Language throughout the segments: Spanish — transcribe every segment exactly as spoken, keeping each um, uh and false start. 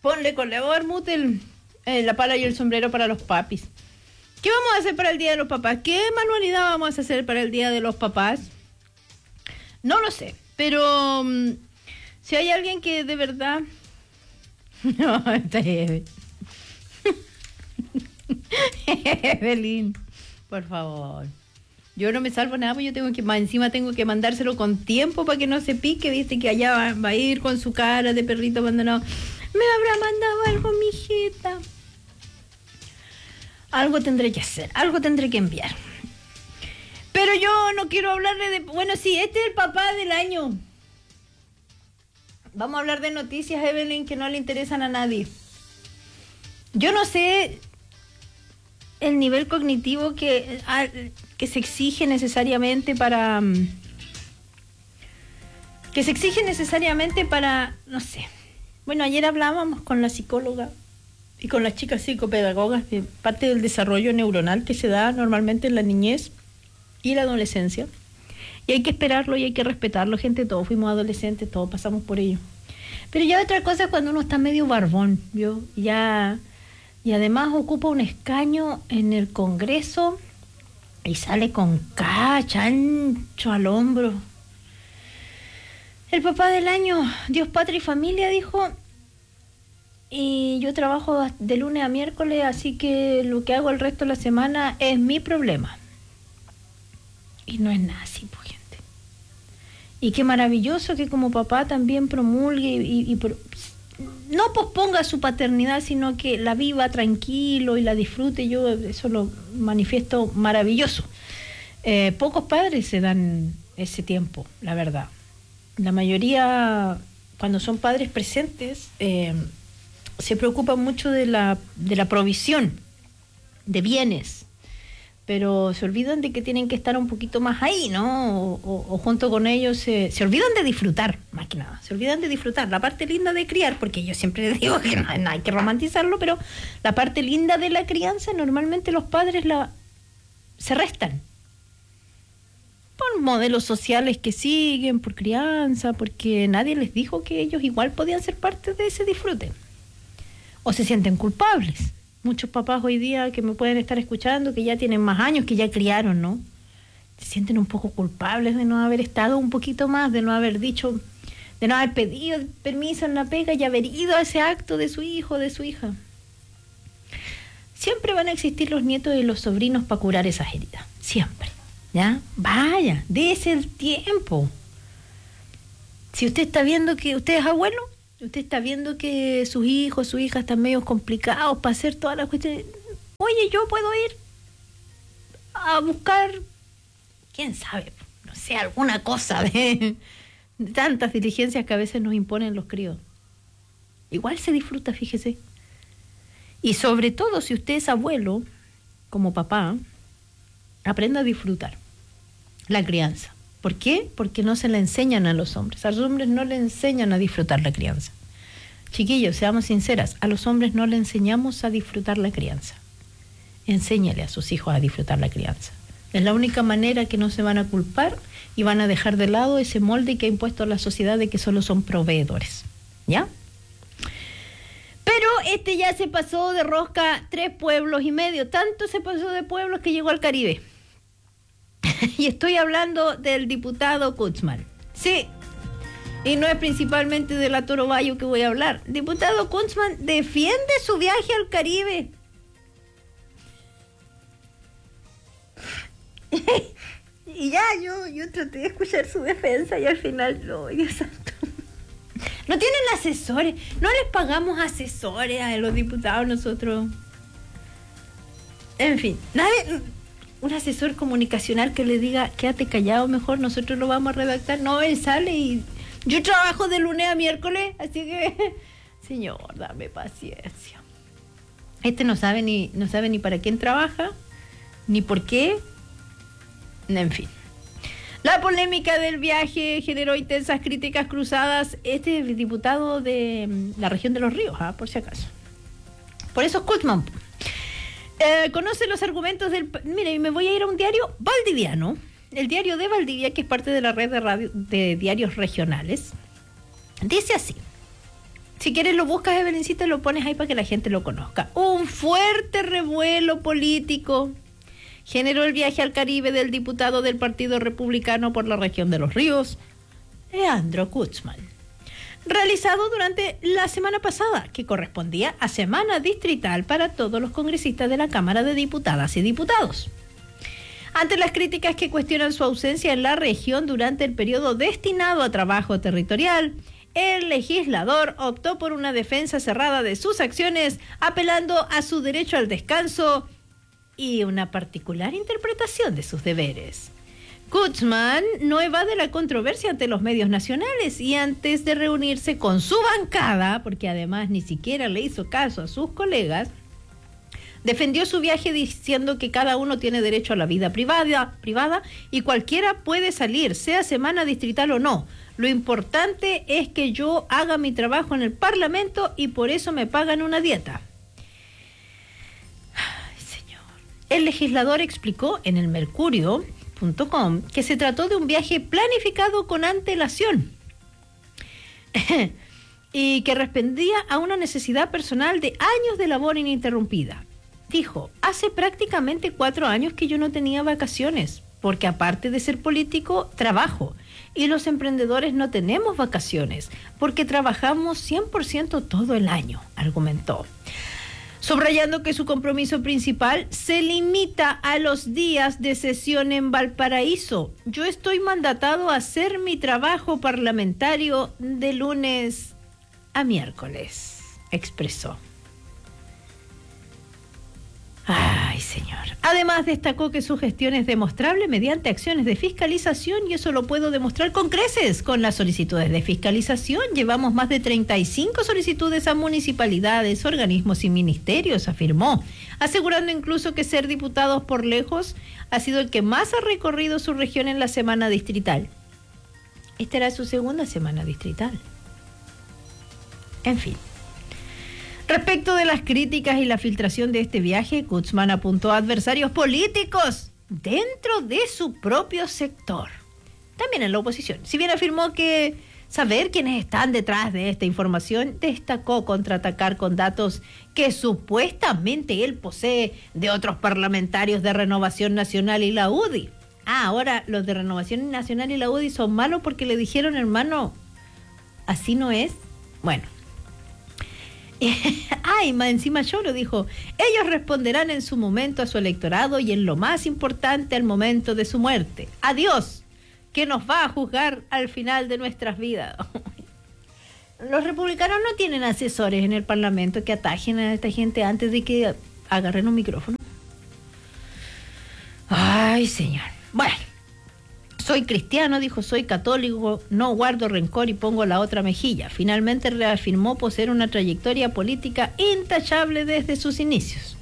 Ponle con la Bermud el, eh, la pala y el sombrero para los papis. ¿Qué vamos a hacer para el Día de los Papás? ¿Qué manualidad vamos a hacer para el Día de los Papás? No lo sé, pero um, si hay alguien que de verdad... No, está Evelyn. Evelyn, por favor. Yo no me salvo nada, pues yo tengo que, más encima tengo que mandárselo con tiempo para que no se pique, viste que allá va, va a ir con su cara de perrito abandonado. Me habrá mandado algo, mijita. Algo tendré que hacer, algo tendré que enviar. Pero yo no quiero hablarle de... Bueno, sí, este es el papá del año. Vamos a hablar de noticias, Evelyn, que no le interesan a nadie. Yo no sé el nivel cognitivo que, que se exige necesariamente para... Que se exige necesariamente para... No sé. Bueno, ayer hablábamos con la psicóloga y con las chicas psicopedagogas de parte del desarrollo neuronal que se da normalmente en la niñez y la adolescencia. Y hay que esperarlo y hay que respetarlo, gente, todos fuimos adolescentes, todos pasamos por ello. Pero ya otra cosa es cuando uno está medio barbón, ¿vio? Ya, y además ocupa un escaño en el Congreso y sale con cacha, ancho al hombro. El papá del año, Dios, patria y familia, dijo, y yo trabajo de lunes a miércoles, así que lo que hago el resto de la semana es mi problema. Y no es nada así, pues, gente. Y qué maravilloso que como papá también promulgue y, y, y pro, no posponga su paternidad, sino que la viva tranquilo y la disfrute. Yo eso lo manifiesto maravilloso. Eh, pocos padres se dan ese tiempo, la verdad. La mayoría, cuando son padres presentes, eh, se preocupan mucho de la, de la provisión de bienes, pero se olvidan de que tienen que estar un poquito más ahí, ¿no? O, o, o junto con ellos se, se olvidan de disfrutar, más que nada, se olvidan de disfrutar la parte linda de criar, porque yo siempre les digo que no, no hay que romantizarlo, pero la parte linda de la crianza normalmente los padres la se restan por modelos sociales que siguen, por crianza, porque nadie les dijo que ellos igual podían ser parte de ese disfrute, o se sienten culpables. Muchos papás hoy día que me pueden estar escuchando, que ya tienen más años, que ya criaron, ¿no? Se sienten un poco culpables de no haber estado un poquito más, de no haber dicho, de no haber pedido permiso en la pega y haber ido a ese acto de su hijo, de su hija. Siempre van a existir los nietos y los sobrinos para curar esas heridas. Siempre. ¿Ya? Vaya, dése el tiempo. Si usted está viendo que usted es abuelo, usted está viendo que sus hijos, sus hijas están medio complicados para hacer todas las cuestiones. Oye, yo puedo ir a buscar, quién sabe, no sé, alguna cosa de, de tantas diligencias que a veces nos imponen los críos. Igual se disfruta, fíjese. Y sobre todo, si usted es abuelo, como papá, aprenda a disfrutar la crianza. ¿Por qué? Porque no se la enseñan a los hombres. A los hombres no le enseñan a disfrutar la crianza. Chiquillos, seamos sinceras, a los hombres no le enseñamos a disfrutar la crianza. Enséñale a sus hijos a disfrutar la crianza. Es la única manera que no se van a culpar y van a dejar de lado ese molde que ha impuesto la sociedad de que solo son proveedores. ¿Ya? Pero este ya se pasó de rosca tres pueblos y medio. Tanto se pasó de pueblos que llegó al Caribe. Y estoy hablando del diputado Kunzman. Sí, y no es principalmente de la Toro Bayo que voy a hablar. Diputado Kunzman defiende su viaje al Caribe. Y ya, yo, yo traté de escuchar su defensa y al final, no, Dios santo. No tienen asesores, no les pagamos asesores a los diputados nosotros. En fin, nadie... Un asesor comunicacional que le diga, quédate callado mejor, nosotros lo vamos a redactar. No, él sale y yo trabajo de lunes a miércoles, así que, señor, dame paciencia. Este no sabe ni, no sabe ni para quién trabaja, ni por qué, en fin. La polémica del viaje generó intensas críticas cruzadas. Este es el diputado de la región de Los Ríos, ¿eh? Por si acaso. Por eso es Kunzman. Eh, conoce los argumentos del... Mire, me voy a ir a un diario valdiviano, el diario de Valdivia, que es parte de la red de, radio, de diarios regionales. Dice así: Si quieres lo buscas, Evelincita, y lo pones ahí para que la gente lo conozca. Un fuerte revuelo político generó el viaje al Caribe del diputado del Partido Republicano por la región de Los Ríos, Leandro Guzmán, realizado durante la semana pasada, que correspondía a semana distrital para todos los congresistas de la Cámara de Diputadas y Diputados. Ante las críticas que cuestionan su ausencia en la región durante el periodo destinado a trabajo territorial, el legislador optó por una defensa cerrada de sus acciones, apelando a su derecho al descanso y una particular interpretación de sus deberes. Guzmán no evade la controversia ante los medios nacionales y antes de reunirse con su bancada, porque además ni siquiera le hizo caso a sus colegas, defendió su viaje diciendo que cada uno tiene derecho a la vida privada, privada y cualquiera puede salir, sea semana distrital o no. Lo importante es que yo haga mi trabajo en el Parlamento y por eso me pagan una dieta. Ay, señor. El legislador explicó en el mercurio punto com que se trató de un viaje planificado con antelación y que respondía a una necesidad personal de años de labor ininterrumpida. Dijo, hace prácticamente cuatro años que yo no tenía vacaciones, porque aparte de ser político, trabajo. Y los emprendedores no tenemos vacaciones, porque trabajamos cien por ciento todo el año, argumentó. Subrayando que su compromiso principal se limita a los días de sesión en Valparaíso. Yo estoy mandatado a hacer mi trabajo parlamentario de lunes a miércoles, expresó. Ay, señor. Además, destacó que su gestión es demostrable mediante acciones de fiscalización y eso lo puedo demostrar con creces. Con las solicitudes de fiscalización llevamos más de treinta y cinco solicitudes a municipalidades, organismos y ministerios, afirmó, asegurando incluso que ser diputados por lejos ha sido el que más ha recorrido su región en la semana distrital. Esta era su segunda semana distrital. En fin. Respecto de las críticas y la filtración de este viaje, Guzmán apuntó a adversarios políticos dentro de su propio sector, también en la oposición. Si bien afirmó que saber quiénes están detrás de esta información, destacó contraatacar con datos que supuestamente él posee de otros parlamentarios de Renovación Nacional y la U D I. Ah, ahora los de Renovación Nacional y la U D I son malos porque le dijeron, hermano, así no es. Bueno. Ay, más encima yo lo dijo, ellos responderán en su momento a su electorado y en lo más importante al momento de su muerte. Adiós, que nos va a juzgar al final de nuestras vidas. Los republicanos no tienen asesores en el Parlamento que atajen a esta gente antes de que agarren un micrófono. Ay, señor. Bueno. Soy cristiano, dijo, soy católico, no guardo rencor y pongo la otra mejilla. Finalmente reafirmó poseer una trayectoria política intachable desde sus inicios.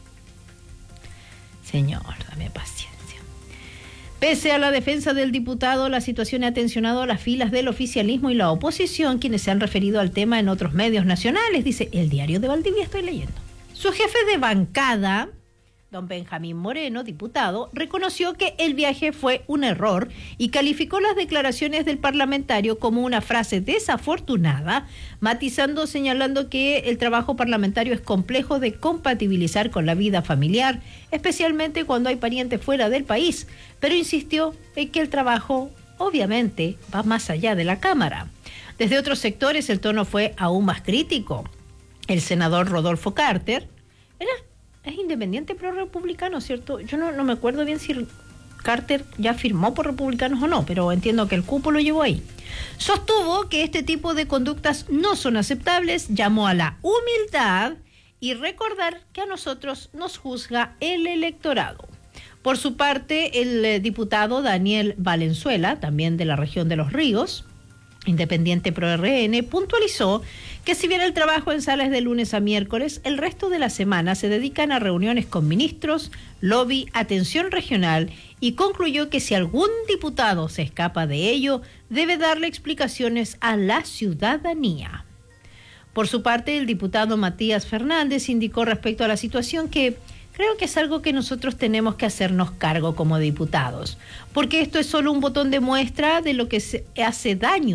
Señor, dame paciencia. Pese a la defensa del diputado, la situación ha tensionado las filas del oficialismo y la oposición, quienes se han referido al tema en otros medios nacionales, dice el Diario de Valdivia, estoy leyendo. Su jefe de bancada, don Benjamín Moreno, diputado, reconoció que el viaje fue un error y calificó las declaraciones del parlamentario como una frase desafortunada, matizando, señalando que el trabajo parlamentario es complejo de compatibilizar con la vida familiar, especialmente cuando hay parientes fuera del país, pero insistió en que el trabajo, obviamente, va más allá de la Cámara. Desde otros sectores el tono fue aún más crítico. El senador Rodolfo Carter era es independiente pro republicano, ¿cierto? Yo no, no me acuerdo bien si Carter ya firmó por republicanos o no, pero entiendo que el cupo lo llevó ahí. Sostuvo que este tipo de conductas no son aceptables, llamó a la humildad y recordar que a nosotros nos juzga el electorado. Por su parte, el eh, diputado Daniel Valenzuela, también de la región de Los Ríos, independiente pro R N, puntualizó que si bien el trabajo en sala es de lunes a miércoles, el resto de la semana se dedican a reuniones con ministros, lobby, atención regional y concluyó que si algún diputado se escapa de ello, debe darle explicaciones a la ciudadanía. Por su parte, el diputado Matías Fernández indicó respecto a la situación que creo que es algo que nosotros tenemos que hacernos cargo como diputados, porque esto es solo un botón de muestra de lo que se hace daño.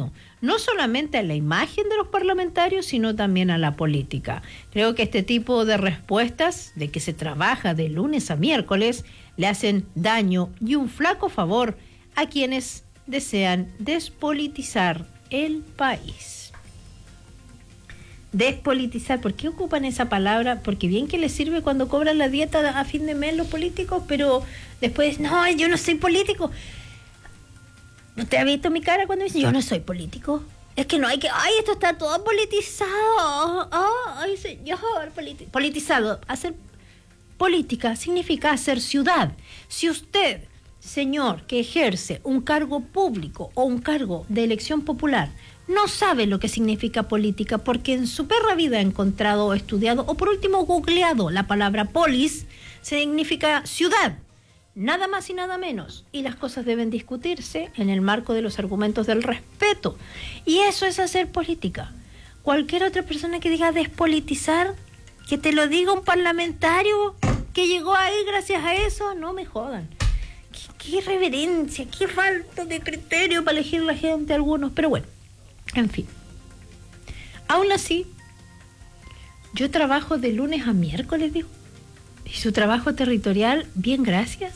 no solamente a la imagen de los parlamentarios, sino también a la política. Creo que este tipo de respuestas, de que se trabaja de lunes a miércoles, le hacen daño y un flaco favor a quienes desean despolitizar el país. Despolitizar, ¿por qué ocupan esa palabra? Porque bien que les sirve cuando cobran la dieta a fin de mes los políticos, pero después, no, yo no soy político. ¿Usted ha visto mi cara cuando dice yo no soy político? Es que no hay que... ¡Ay, esto está todo politizado! ¡Ay, señor! Politi- politizado. Hacer política significa hacer ciudad. Si usted, señor, que ejerce un cargo público o un cargo de elección popular, no sabe lo que significa política porque en su perra vida ha encontrado o estudiado o por último googleado la palabra polis, significa ciudad. Nada más y nada menos. Y las cosas deben discutirse en el marco de los argumentos del respeto. Y eso es hacer política. Cualquier otra persona que diga despolitizar, que te lo diga un parlamentario que llegó ahí gracias a eso, no me jodan. Qué, qué irreverencia, qué falta de criterio para elegir la gente algunos. Pero bueno, en fin. Aún así, yo trabajo de lunes a miércoles, digo. Y su trabajo territorial, bien, gracias.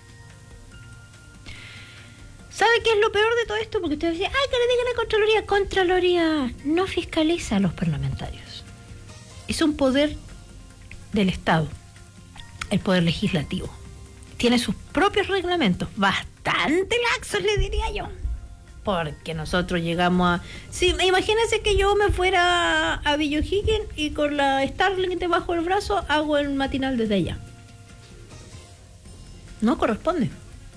¿Sabe qué es lo peor de todo esto? Porque usted decía, ay, que le diga la Contraloría. Contraloría no fiscaliza a los parlamentarios. Es un poder del Estado, el poder legislativo. Tiene sus propios reglamentos, bastante laxos, le diría yo. Porque nosotros llegamos a... Sí, imagínense que yo me fuera a Villa O'Higgins y con la Starlink debajo del brazo hago el matinal desde allá. No corresponde.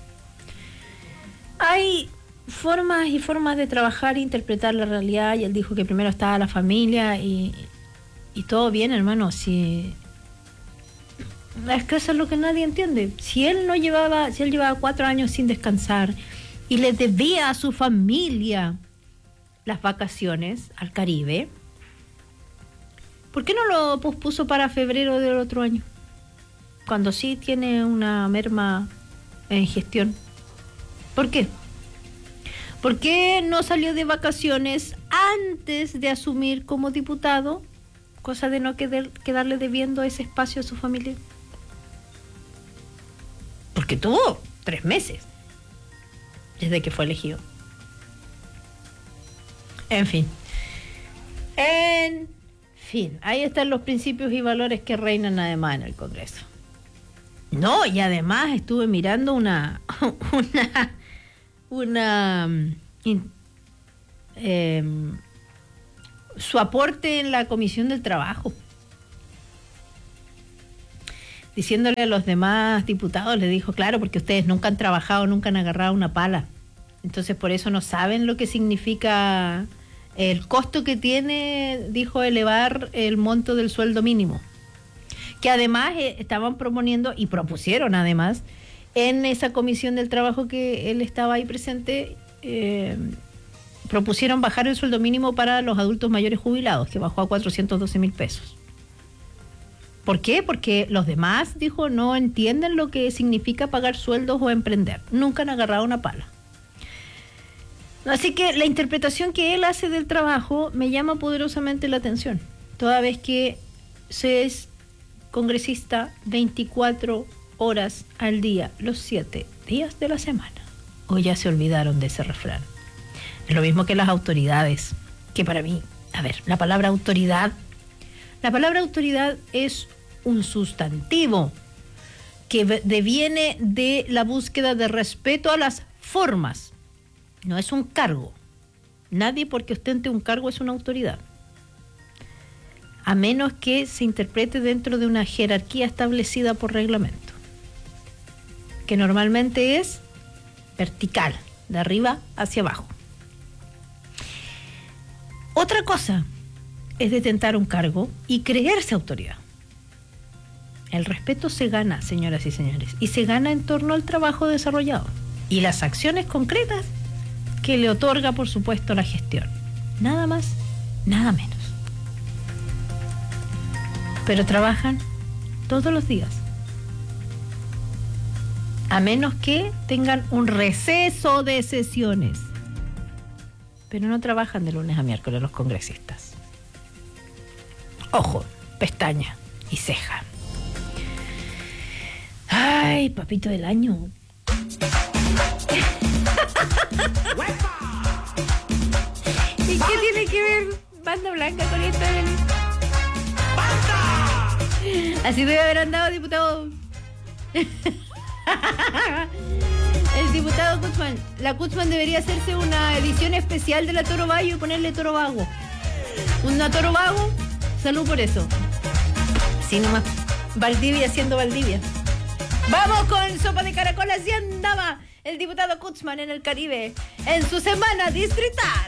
Hay formas y formas de trabajar e interpretar la realidad, y él dijo que primero estaba la familia y, y todo bien, hermano. Si es que eso es lo que nadie entiende. Si él no llevaba, si él llevaba cuatro años sin descansar y le debía a su familia las vacaciones al Caribe, ¿por qué no lo pospuso para febrero del otro año? Cuando sí tiene una merma en gestión. ¿Por qué? ¿Por qué no salió de vacaciones antes de asumir como diputado? Cosa de no quedar, quedarle debiendo ese espacio a su familia. Porque tuvo tres meses desde que fue elegido. En fin. En fin, ahí están los principios y valores que reinan además en el Congreso. No, y además estuve mirando una una una in, eh, su aporte en la Comisión del Trabajo, diciéndole a los demás diputados, le dijo, claro, porque ustedes nunca han trabajado, nunca han agarrado una pala, entonces por eso no saben lo que significa el costo que tiene, dijo, elevar el monto del sueldo mínimo, que además eh, estaban proponiendo y propusieron además en esa Comisión del Trabajo que él estaba ahí presente, eh, propusieron bajar el sueldo mínimo para los adultos mayores jubilados, que bajó a cuatrocientos doce mil pesos. ¿Por qué? Porque los demás, dijo, no entienden lo que significa pagar sueldos o emprender. Nunca han agarrado una pala. Así que la interpretación que él hace del trabajo me llama poderosamente la atención, toda vez que se es congresista veinticuatro horas al día, los siete días de la semana. O ya se olvidaron de ese refrán. Es lo mismo que las autoridades, que para mí, a ver, la palabra autoridad, la palabra autoridad es un sustantivo que deviene de la búsqueda de respeto a las formas. No es un cargo. Nadie porque ostente un cargo es una autoridad, a menos que se interprete dentro de una jerarquía establecida por reglamento, que normalmente es vertical, de arriba hacia abajo. Otra cosa es detentar un cargo y creerse autoridad. El respeto se gana, señoras y señores, y se gana en torno al trabajo desarrollado y las acciones concretas que le otorga, por supuesto, la gestión. Nada más, nada menos. Pero trabajan todos los días, a menos que tengan un receso de sesiones. pero no trabajan de lunes a miércoles los congresistas. Ojo, pestaña y ceja. Ay, papito del año. ¿Y qué tiene que ver Banda Blanca con esto? ¡Banda! Así debe haber andado, diputado. El diputado Kutzman. La Kutzman debería hacerse una edición especial de la Toro Vago y ponerle Toro Vago. Una Toro Vago, salud por eso. Así nomás. Valdivia siendo Valdivia. Vamos con Sopa de Caracol. Así andaba el diputado Kutzman en el Caribe en su semana distrital.